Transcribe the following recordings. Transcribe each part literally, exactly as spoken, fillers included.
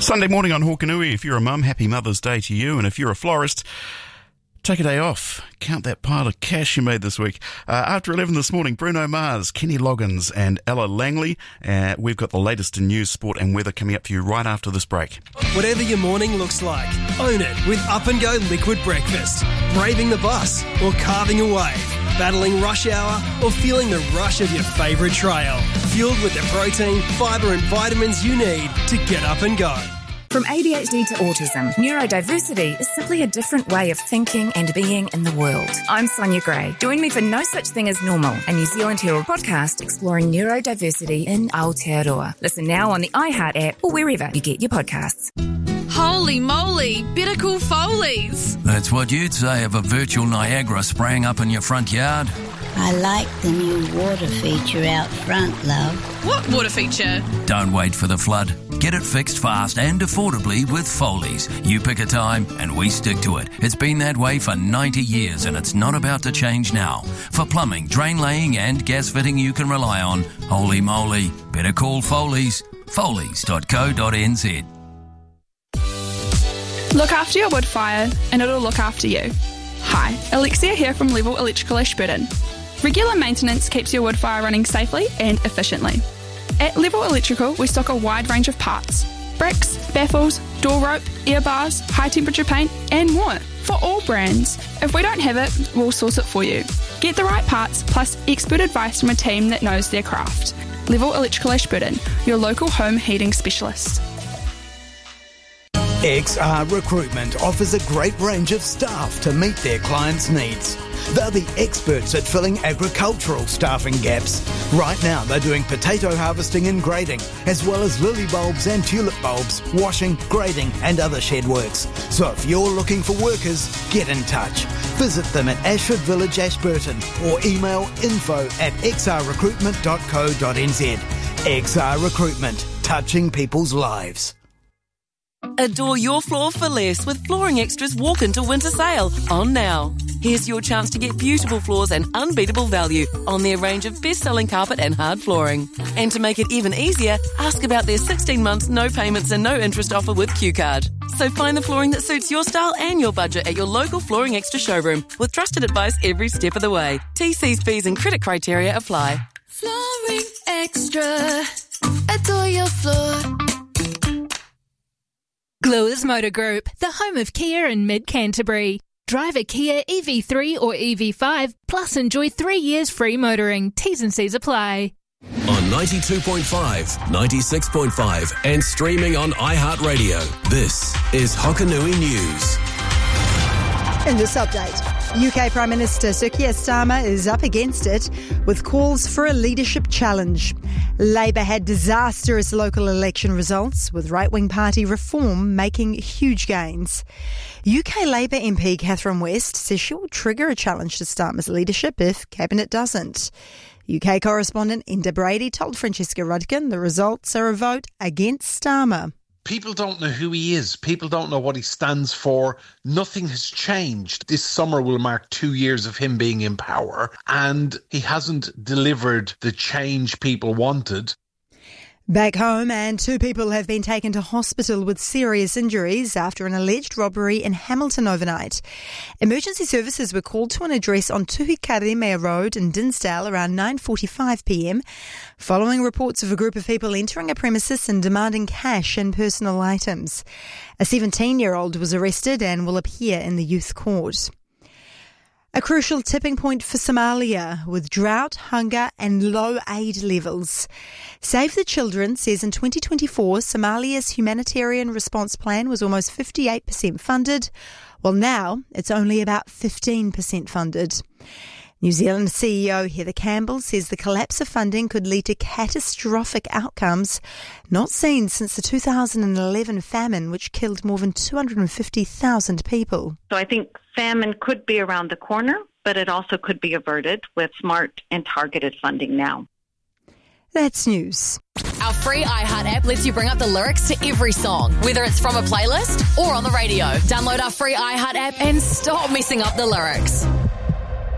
Sunday morning on Hawkanui. If you're a mum, happy Mother's Day to you. And if you're a florist, take a day off. Count that pile of cash you made this week. Uh, after eleven this morning, Bruno Mars, Kenny Loggins and Ella Langley. Uh, we've got the latest in news, sport and weather coming up for you right after this break. Whatever your morning looks like, own it with Up and Go Liquid Breakfast. Braving the bus or carving a wave. Battling rush hour or feeling the rush of your favourite trail. Fueled with the protein, fibre and vitamins you need to get up and go. From A D H D to autism, neurodiversity is simply a different way of thinking and being in the world. I'm Sonia Gray. Join me for No Such Thing as Normal, a New Zealand Herald podcast exploring neurodiversity in Aotearoa. Listen now on the iHeart app or wherever you get your podcasts. Holy moly, better call Foley's. That's what you'd say of a virtual Niagara spraying up in your front yard. I like the new water feature out front, love. What water feature? Don't wait for the flood. Get it fixed fast and affordably with Foley's. You pick a time and we stick to it. It's been that way for ninety years and it's not about to change now. For plumbing, drain laying and gas fitting you can rely on, holy moly, better call Foley's. Foleys dot co dot n z. Look after your wood fire and it'll look after you. Hi, Alexia here from Level Electrical Ashburton. Regular maintenance keeps your wood fire running safely and efficiently. At Level Electrical, we stock a wide range of parts. Bricks, baffles, door rope, air bars, high temperature paint and more for all brands. If we don't have it, we'll source it for you. Get the right parts plus expert advice from a team that knows their craft. Level Electrical Ashburton, your local home heating specialist. X R Recruitment offers a great range of staff to meet their clients' needs. They're the experts at filling agricultural staffing gaps. Right now they're doing potato harvesting and grading, as well as lily bulbs and tulip bulbs, washing, grading and other shed works. So if you're looking for workers, get in touch. Visit them at Ashford Village, Ashburton, or email info at x r recruitment dot co dot n z. X R Recruitment, touching people's lives. Adore your floor for less with Flooring Extra's Walk Into Winter Sale on now. Here's your chance to get beautiful floors and unbeatable value on their range of best-selling carpet and hard flooring. And to make it even easier, ask about their sixteen months no payments and no interest offer with Q Card. So find the flooring that suits your style and your budget at your local Flooring Extra showroom with trusted advice every step of the way. T Cs, fees and credit criteria apply. Flooring Extra. Adore your floor. Gluers Motor Group, the home of Kia in mid-Canterbury. Drive a Kia E V three or E V five, plus enjoy three years free motoring. T's and C's apply. On ninety-two point five, ninety-six point five and streaming on iHeartRadio, this is Hokanui News. In this update, U K Prime Minister Sir Keir Starmer is up against it with calls for a leadership challenge. Labour had disastrous local election results, with right-wing party Reform making huge gains. U K Labour M P Catherine West says she will trigger a challenge to Starmer's leadership if Cabinet doesn't. U K correspondent Enda Brady told Francesca Rudkin the results are a vote against Starmer. People don't know who he is. People don't know what he stands for. Nothing has changed. This summer will mark two years of him being in power, and he hasn't delivered the change people wanted. Back home, and two people have been taken to hospital with serious injuries after an alleged robbery in Hamilton overnight. Emergency services were called to an address on Tuhikaremea Road in Dinsdale around nine forty-five p m, following reports of a group of people entering a premises and demanding cash and personal items. A seventeen-year-old was arrested and will appear in the youth court. A crucial tipping point for Somalia with drought, hunger and low aid levels. Save the Children says in twenty twenty-four, Somalia's humanitarian response plan was almost fifty-eight percent funded, while now it's only about fifteen percent funded. New Zealand C E O Heather Campbell says the collapse of funding could lead to catastrophic outcomes not seen since the two thousand eleven famine, which killed more than two hundred fifty thousand people. So I think famine could be around the corner, but it also could be averted with smart and targeted funding now. That's news. Our free iHeart app lets you bring up the lyrics to every song, whether it's from a playlist or on the radio. Download our free iHeart app and stop messing up the lyrics.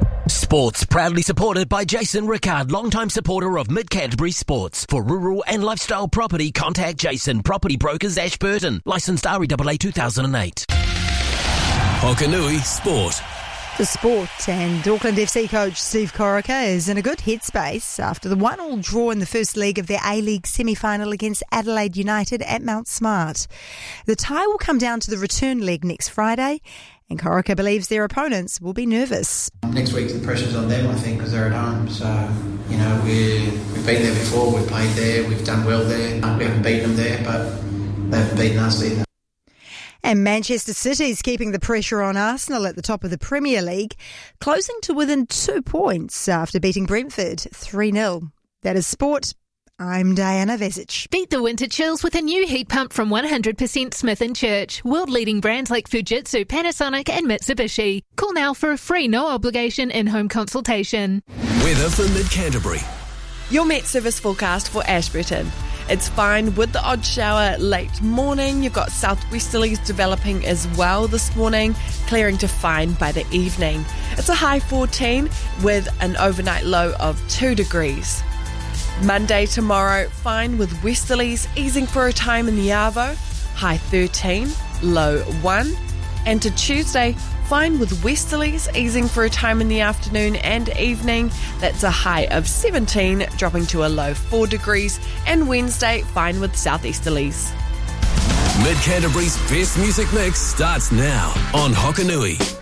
Sports, proudly supported by Jason Rickard, longtime supporter of Mid-Canterbury Sports. For rural and lifestyle property, contact Jason, Property Brokers, Ashburton. Licensed R E A A two thousand eight. Hokanui Sport. The sport, and Auckland F C coach Steve Corica is in a good headspace after the one all draw in the first leg of their A-League semi-final against Adelaide United at Mount Smart. The tie will come down to the return leg next Friday, and Corica believes their opponents will be nervous. Next week the pressure's on them, I think, because they're at home. So, you know, we're, we've been there before, we've played there, we've done well there. We haven't beaten them there, but they haven't beaten us either. And Manchester City's keeping the pressure on Arsenal at the top of the Premier League, closing to within two points after beating Brentford three nil. That is sport. I'm Diana Vesic. Beat the winter chills with a new heat pump from one hundred percent Smith and Church. World-leading brands like Fujitsu, Panasonic and Mitsubishi. Call now for a free, no-obligation in-home consultation. Weather for Mid-Canterbury. Your Met Service forecast for Ashburton. It's fine with the odd shower late morning. You've got southwesterlies developing as well this morning, clearing to fine by the evening. It's a high fourteen with an overnight low of two degrees. Monday tomorrow, fine with westerlies easing for a time in the Arvo, high thirteen, low one. And to Tuesday, fine with westerlies easing for a time in the afternoon and evening. That's a high of seventeen, dropping to a low four degrees. And Wednesday, fine with southeasterlies. Mid-Canterbury's best music mix starts now on Hokanui.